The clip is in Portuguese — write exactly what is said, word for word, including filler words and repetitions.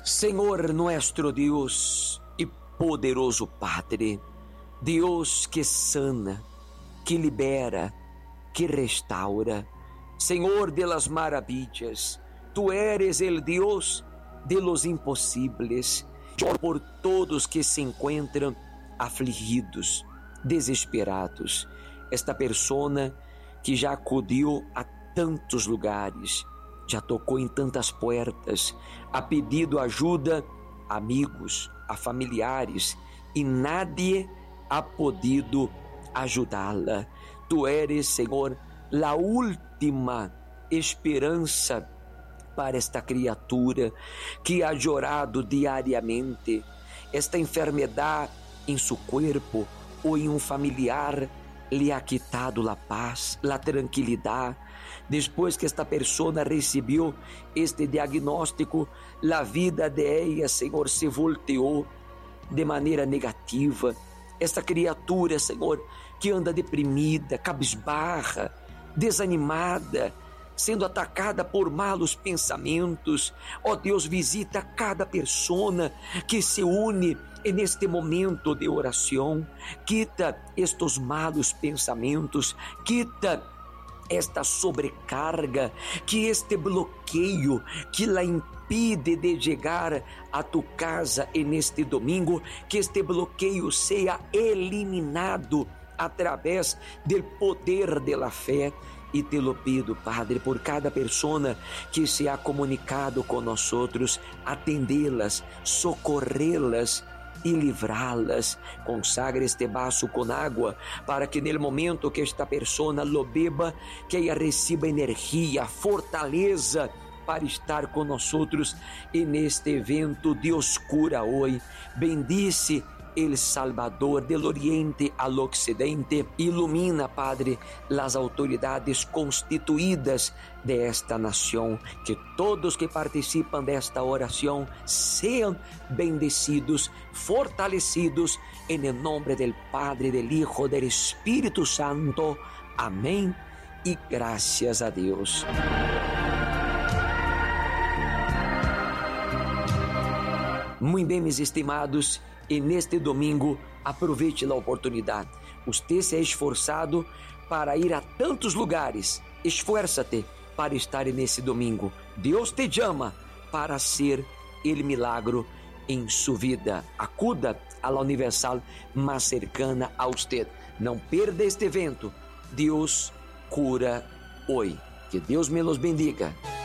Senhor nuestro Deus e poderoso Padre, Deus que sana, que libera, que restaura, Senhor de las maravillas, Tu eres el Deus de los impossíveis. Oro por todos que se encontram afligidos, desesperados. Esta persona que já acudiu a tantos lugares, já tocou em tantas portas, ha pedido ajuda a amigos, a familiares, e nadie ha podido ajudá-la. Tu eres, Senhor, a última esperança para esta criatura que ha llorado diariamente. Esta enfermedade em seu corpo ou em um familiar lhe ha quitado a paz, a tranquilidade. Depois que esta pessoa recebeu este diagnóstico, a vida de ella, Senhor, se volteou de maneira negativa. Esta criatura, Senhor, que anda deprimida, cabisbarra, desanimada, sendo atacada por malos pensamentos. Ó oh Deus, visita cada pessoa que se une neste momento de oração. Quita estes malos pensamentos, quita esta sobrecarga, que este bloqueio que la impide de chegar a tu casa neste domingo, que este bloqueio seja eliminado através do poder da fé. E te lo pido, Padre, por cada pessoa que se ha comunicado com nós outros, atendê-las, socorrê-las e livrá-las. Consagra este vaso com água, para que no momento que esta pessoa lo beba, que ela receba energia, fortaleza para estar com nós outros e neste evento. Deus cura hoje. Bendice El Salvador, del Oriente al Occidente. Ilumina, Padre, las autoridades constituídas de esta nación. Que todos que participan de esta oración sean bendecidos, fortalecidos en el nombre del Padre, del Hijo, del Espíritu Santo. Amén y gracias a Dios. Muito bem, meus estimados, e neste domingo aproveite a oportunidade. Você se é esforçado para ir a tantos lugares. Esfuerza-te para estar nesse domingo. Deus te chama para ser el milagro em sua vida. Acuda a la Universal mais cercana a você. Não perda este evento. Deus cura hoje. Que Deus me los bendiga.